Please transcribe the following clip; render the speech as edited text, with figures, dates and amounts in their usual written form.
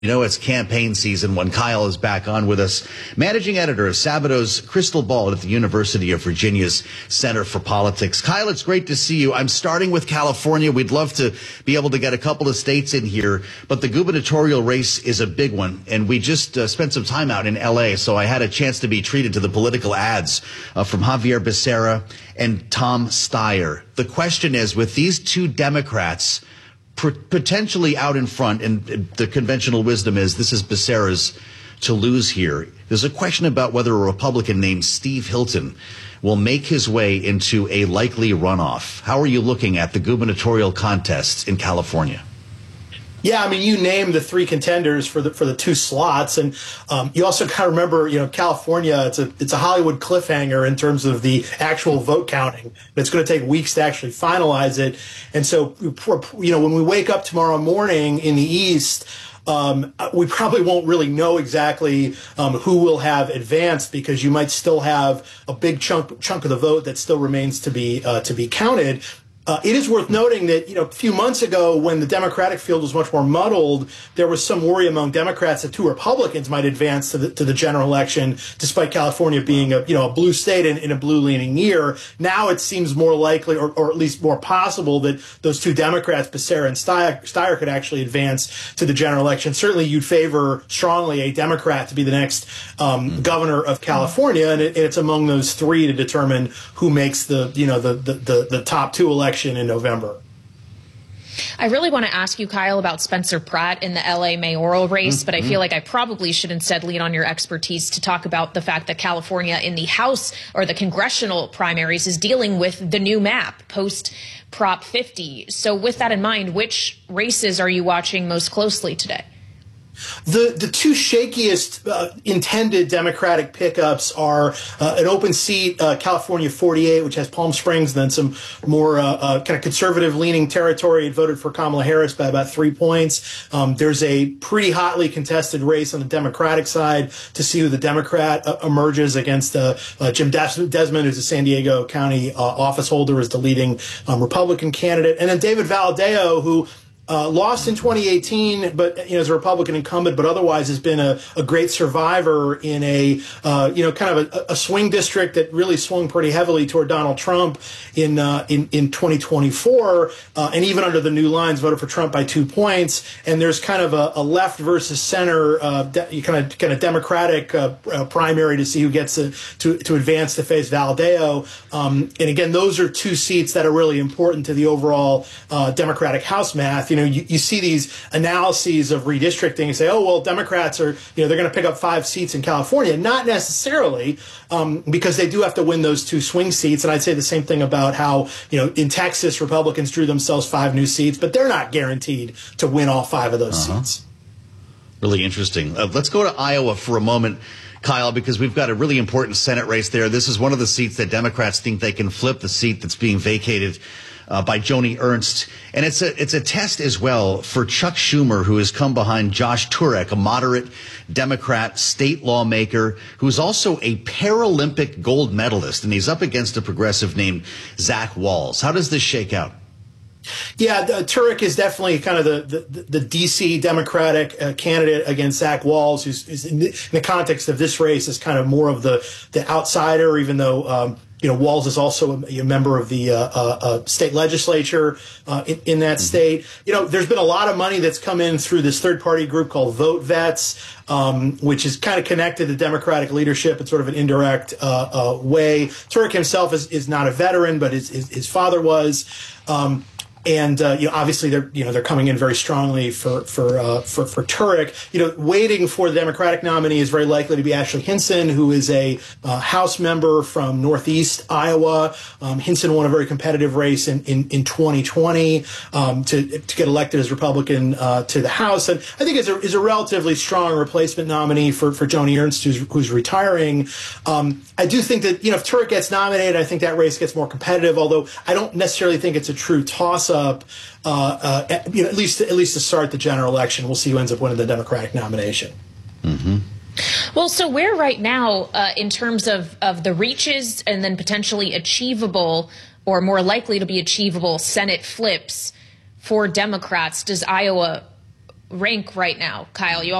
You know, it's campaign season when Kyle is back on with us, managing editor of Sabado's Crystal Ball at the University of Virginia's Center for Politics. Kyle, it's great to see you. I'm starting with California. We'd love to be able to get a couple of states in here, but the gubernatorial race is a big one. And we just spent some time out in L.A., so I had a chance to be treated to the political ads from Xavier Becerra and Tom Steyer. The question is, with these two Democrats potentially out in front, and the conventional wisdom is this is Becerra's to lose here, there's a question about whether a Republican named Steve Hilton will make his way into a likely runoff. How are you looking at the gubernatorial contests in California? Yeah, I mean, you named the three contenders for the two slots, and you also got to remember, California, it's a Hollywood cliffhanger in terms of the actual vote counting. It's going to take weeks to actually finalize it, and so when we wake up tomorrow morning in the East, we probably won't really know exactly who will have advanced, because you might still have a big chunk of the vote that still remains to be counted. It is worth noting that, a few months ago, when the Democratic field was much more muddled, there was some worry among Democrats that two Republicans might advance to the general election, despite California being a blue state in a blue-leaning year. Now it seems more likely, or at least more possible, that those two Democrats, Becerra and Steyer, could actually advance to the general election. Certainly, you'd favor strongly a Democrat to be the next governor of California, and it's among those three to determine who makes the top two elections in November. I really want to ask you, Kyle, about Spencer Pratt in the LA mayoral race, but I feel like I probably should instead lean on your expertise to talk about the fact that California in the House or the congressional primaries is dealing with the new map post Prop 50. So with that in mind, which races are you watching most closely today? The two shakiest intended Democratic pickups are an open seat, California 48, which has Palm Springs, and then some more kind of conservative-leaning territory. It voted for Kamala Harris by about 3 points. There's a pretty hotly contested race on the Democratic side to see who the Democrat emerges against. Jim Desmond, who's a San Diego County office holder, is the leading Republican candidate. And then David Valadao, who lost in 2018, but as a Republican incumbent, but otherwise has been a great survivor in a kind of a swing district that really swung pretty heavily toward Donald Trump in 2024, and even under the new lines voted for Trump by 2 points. And there's kind of a left versus center kind of Democratic primary to see who gets to advance to face Valadao. And again, those are two seats that are really important to the overall Democratic House math. You see these analyses of redistricting and say, oh, well, Democrats are, they're going to pick up 5 seats in California. Not necessarily, because they do have to win those 2 swing seats. And I'd say the same thing about how, in Texas, Republicans drew themselves 5 new seats, but they're not guaranteed to win all 5 of those seats. Really interesting. Let's go to Iowa for a moment, Kyle, because we've got a really important Senate race there. This is one of the seats that Democrats think they can flip, the seat that's being vacated by Joni Ernst. And it's a test as well for Chuck Schumer, who has come behind Josh Turek, a moderate Democrat state lawmaker who's also a Paralympic gold medalist. And he's up against a progressive named Zach Walz. How does this shake out? Yeah, Turek is definitely kind of the D.C. Democratic candidate against Zach Walz, who's in the context of this race is kind of more of the outsider, even though Walz is also a member of the state legislature in that state. There's been a lot of money that's come in through this third-party group called Vote Vets, which is kind of connected to Democratic leadership in sort of an indirect way. Turek himself is not a veteran, but his father was. And obviously they're coming in very strongly for Turek. Waiting for the Democratic nominee is very likely to be Ashley Hinson, who is a House member from Northeast Iowa. Hinson won a very competitive race in 2020 to get elected as Republican to the House, and I think is a relatively strong replacement nominee for Joni Ernst, who's retiring. I do think that if Turek gets nominated, I think that race gets more competitive. Although I don't necessarily think it's a true toss-up. At least to start the general election. We'll see who ends up winning the Democratic nomination. Well, so where right now, in terms of the reaches and then potentially achievable or more likely to be achievable Senate flips for Democrats, does Iowa rank right now, Kyle? You